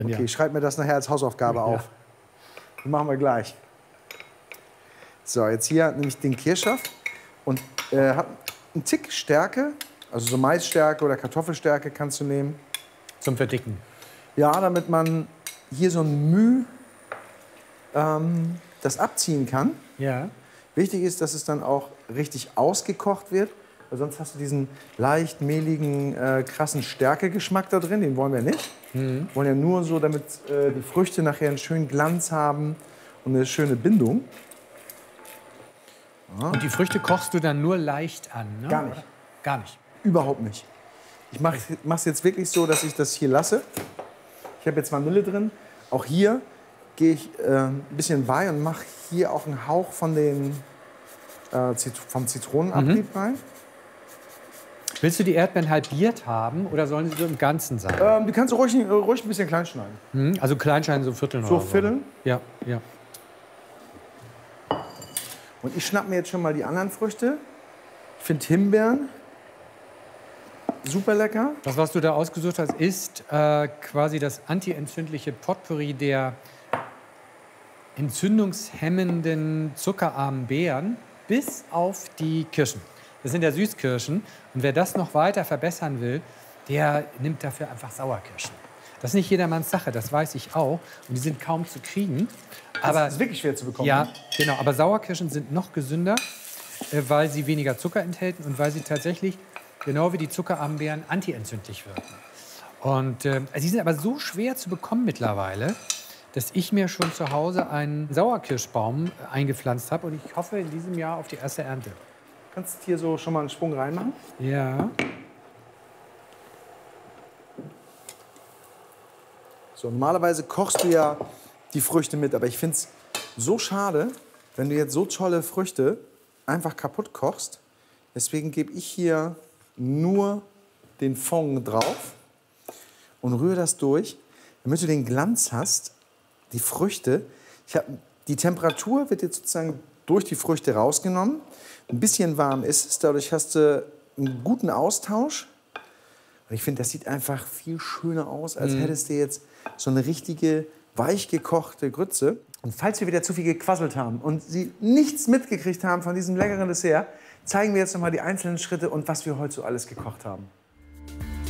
Okay, ich schreibe mir das nachher als Hausaufgabe auf. Das machen wir gleich. So, jetzt hier nehme ich den Kirschsaft und habe einen Tick Stärke, also so Maisstärke oder Kartoffelstärke kannst du nehmen. Zum Verdicken. Ja, damit man hier so ein Müh das abziehen kann. Ja. Wichtig ist, dass es dann auch richtig ausgekocht wird, weil sonst hast du diesen leicht mehligen, krassen Stärkegeschmack da drin. Den wollen wir nicht. Wir wollen ja nur so, damit die Früchte nachher einen schönen Glanz haben und eine schöne Bindung. Ja. Und die Früchte kochst du dann nur leicht an, ne? Gar nicht. Gar nicht. Überhaupt nicht. Ich mache es jetzt wirklich so, dass ich das hier lasse. Ich habe jetzt Vanille drin. Auch hier gehe ich ein bisschen bei und mache hier auch einen Hauch von vom Zitronenabrieb rein. Willst du die Erdbeeren halbiert haben oder sollen sie so im Ganzen sein? Die kannst du ruhig ein bisschen klein schneiden. Also kleinschneiden, so Vierteln So oder so. Vierteln. Ja, ja. Und ich schnappe mir jetzt schon mal die anderen Früchte. Ich finde Himbeeren super lecker. Das, was du da ausgesucht hast, ist quasi das antientzündliche Potpourri der entzündungshemmenden, zuckerarmen Beeren bis auf die Kirschen. Das sind ja Süßkirschen. Und wer das noch weiter verbessern will, der nimmt dafür einfach Sauerkirschen. Das ist nicht jedermanns Sache, das weiß ich auch. Und die sind kaum zu kriegen. Aber das ist wirklich schwer zu bekommen. Ja, Ne? genau. Aber Sauerkirschen sind noch gesünder, weil sie weniger Zucker enthalten und weil sie tatsächlich, genau wie die zuckerarmen Beeren, antientzündlich wirken. Und sie sind aber so schwer zu bekommen mittlerweile, dass ich mir schon zu Hause einen Sauerkirschbaum eingepflanzt habe. Und ich hoffe in diesem Jahr auf die erste Ernte. Kannst du hier so schon mal einen Sprung reinmachen? Ja. So, normalerweise kochst du ja die Früchte mit, aber ich finde es so schade, wenn du jetzt so tolle Früchte einfach kaputt kochst. Deswegen gebe ich hier nur den Fond drauf und rühre das durch, damit du den Glanz hast. Die Früchte, die Temperatur wird jetzt sozusagen durch die Früchte rausgenommen. Ein bisschen warm ist es, dadurch hast du einen guten Austausch. Und ich finde, das sieht einfach viel schöner aus, als hättest du jetzt so eine richtige, weich gekochte Grütze. Und falls wir wieder zu viel gequasselt haben und Sie nichts mitgekriegt haben von diesem leckeren Dessert, zeigen wir jetzt noch mal die einzelnen Schritte und was wir heute so alles gekocht haben.